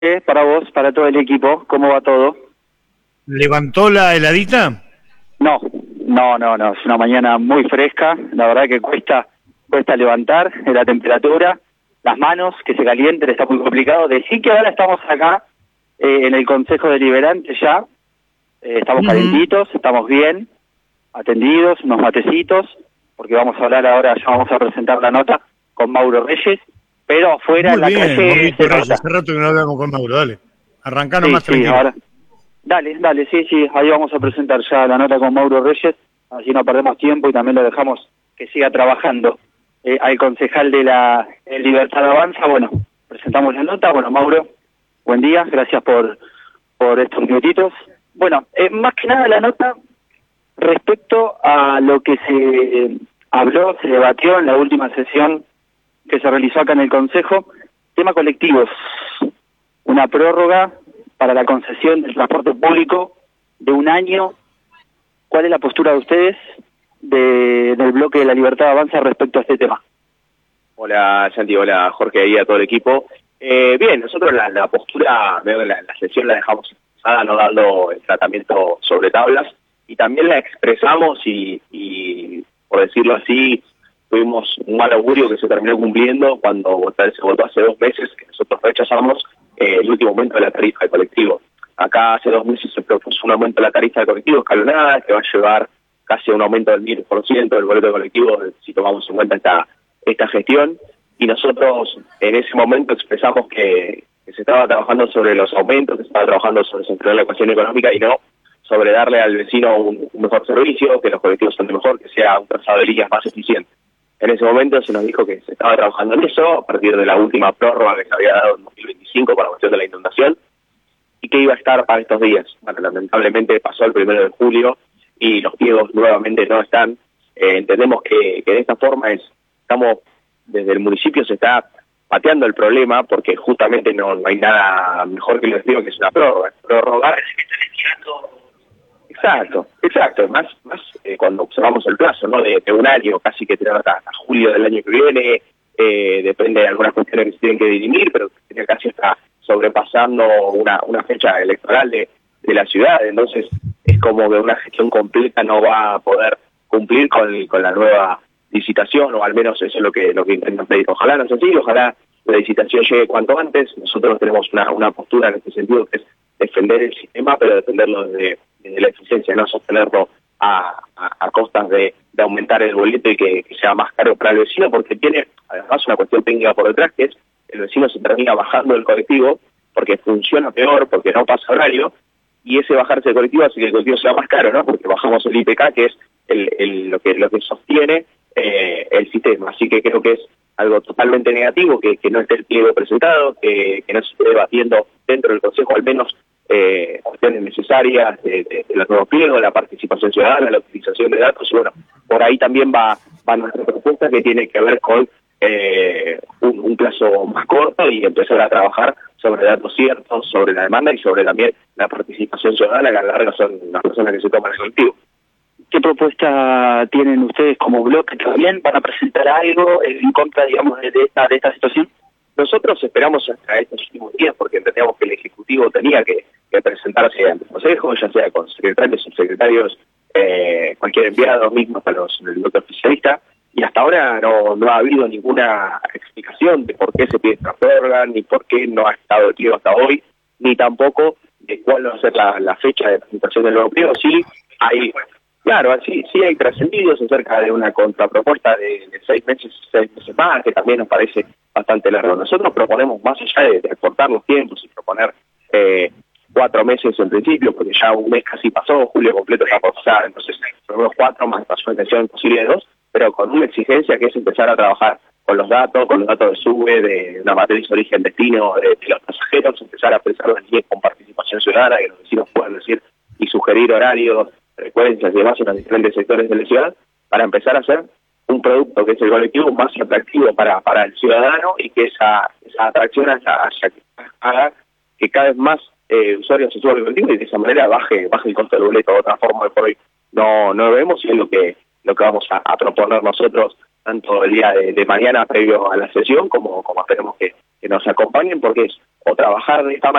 Para vos, para todo el equipo, ¿cómo va todo? ¿Levantó la heladita? No, es una mañana muy fresca, la verdad que cuesta levantar la temperatura, las manos, que se calienten, está muy complicado. Decir que ahora estamos acá en el Consejo Deliberante ya, estamos calentitos, estamos bien, atendidos, unos matecitos, porque vamos a hablar ahora, ya vamos a presentar la nota con Mauro Reyes, pero afuera Muy en la bien, calle Maurito se Reyes, nota. hace rato que no hablamos con Mauro, dale. Arrancá nomás Sí, tranquilo. ahora. Dale, sí, ahí vamos a presentar ya la nota con Mauro Reyes, así no perdemos tiempo y también lo dejamos que siga trabajando. Al concejal de la Libertad Avanza, bueno, presentamos la nota. Bueno, Mauro, buen día, gracias por estos minutitos. Bueno, más que nada la nota respecto a lo que se habló, se debatió en la última sesión que se realizó acá en el Consejo, tema colectivos, una prórroga para la concesión del transporte público de 1 año. ¿Cuál es la postura de ustedes del bloque de la Libertad Avanza respecto a este tema? Hola Santi, hola Jorge y a todo el equipo. Bien, nosotros la postura, veo que la sesión la dejamos expresada, no dando el tratamiento sobre tablas, y también la expresamos y por decirlo así, tuvimos un mal augurio que se terminó cumpliendo cuando se votó hace 2 meses, que nosotros rechazamos el último aumento de la tarifa de colectivo. Acá hace 2 meses se propuso un aumento de la tarifa de colectivo escalonada, que va a llevar casi a un aumento del 1000% del boleto de colectivo, si tomamos en cuenta esta gestión, y nosotros en ese momento expresamos que se estaba trabajando sobre los aumentos, que se estaba trabajando sobre centrar la ecuación económica y no sobre darle al vecino un mejor servicio, que los colectivos son de mejor, que sea un trazado de líneas más eficiente. En ese momento se nos dijo que se estaba trabajando en eso, a partir de la última prórroga que se había dado en 2025 por la cuestión de la inundación, y que iba a estar para estos días. Bueno, lamentablemente pasó el 1 de julio y los pliegos nuevamente no están. Entendemos que de esta forma estamos, desde el municipio se está pateando el problema, porque justamente no hay nada mejor que lo que es una prórroga. Prorrogar es que están estirando. Exacto, más cuando observamos el plazo, ¿no? De 1 año, casi que tirar hasta julio del año que viene, depende de algunas cuestiones que se tienen que dirimir, pero casi está sobrepasando una fecha electoral de la ciudad, entonces es como que una gestión completa no va a poder cumplir con la nueva licitación, o al menos eso es lo que intentan pedir. Ojalá no sea así, ojalá la licitación llegue cuanto antes. Nosotros tenemos una postura en este sentido, que es defender el sistema, pero defenderlo desde la eficiencia, no sostenerlo a costas de aumentar el boleto y que sea más caro para el vecino, porque tiene además una cuestión técnica por detrás, que es el vecino se termina bajando del colectivo porque funciona peor, porque no pasa horario, y ese bajarse del colectivo hace que el colectivo sea más caro, ¿no? Porque bajamos el IPK, que es lo que sostiene el sistema. Así que creo que es algo totalmente negativo, que no esté el pliego presentado, que no se esté debatiendo dentro del Consejo al menos cuestiones necesarias de los nuevos pliegos, la participación ciudadana, la utilización de datos, y bueno, por ahí también va nuestra propuesta, que tiene que ver con un plazo más corto y empezar a trabajar sobre datos ciertos, sobre la demanda y sobre también la participación ciudadana, que a la larga son las personas que se toman el colectivo. ¿Qué propuesta tienen ustedes como bloque? ¿También van a presentar algo en contra, digamos, de esta situación? Nosotros esperamos hasta estos últimos días, porque entendíamos que el Ejecutivo tenía que presentarse ante el Consejo, ya sea con secretarios, subsecretarios, cualquier enviado, mismo hasta del bloque oficialista, y hasta ahora no ha habido ninguna explicación de por qué se pide esta prórroga, ni por qué no ha estado el pliego hasta hoy, ni tampoco de cuál va a ser la fecha de presentación del nuevo pliego. Sí hay, claro, sí hay trascendidos acerca de una contrapropuesta de 6 meses más, que también nos parece bastante largo. Nosotros proponemos, más allá de acortar los tiempos y proponer 4 meses en principio, porque ya 1 mes casi pasó, julio completo ya por pasar, entonces proponemos 4 más la subvención posible de 2, pero con una exigencia que es empezar a trabajar con los datos de SUBE, de la matriz origen-destino de los pasajeros, empezar a pensar las líneas con participación ciudadana, que los vecinos puedan decir y sugerir horarios, frecuencias y demás en los diferentes sectores de la ciudad, para empezar a hacer un producto que es el colectivo más atractivo para el ciudadano, y que esa atracción haga que cada vez más usuarios se suban al colectivo y de esa manera baje el costo del boleto. De otra forma, por hoy no lo vemos, y es lo que vamos a proponer nosotros, tanto el día de mañana previo a la sesión, como esperemos que nos acompañen, porque es o trabajar de esta